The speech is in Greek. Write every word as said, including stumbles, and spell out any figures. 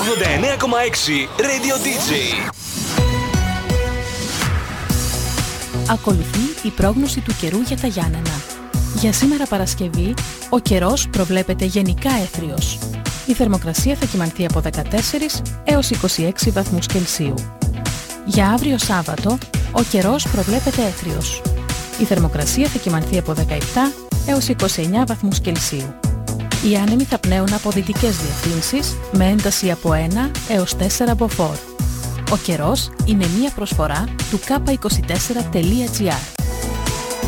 ογδόντα εννέα κόμμα έξι Radio ντι τζέι. Ακολουθεί η πρόγνωση του καιρού για τα Γιάννενα. Για σήμερα Παρασκευή, ο καιρός προβλέπεται γενικά έθριος. Η θερμοκρασία θα κυμανθεί από δεκατέσσερα έως είκοσι έξι βαθμούς Κελσίου. Για αύριο Σάββατο, ο καιρός προβλέπεται έθριος. Η θερμοκρασία θα κυμανθεί από δεκαεπτά έως είκοσι εννέα βαθμούς Κελσίου. Οι άνεμοι θα πνέουν από δυτικές διευθύνσεις με ένταση από ένα έως τέσσερα μποφόρ. Ο καιρός είναι μία προσφορά του κάπα είκοσι τέσσερα τελεία τζι άρ.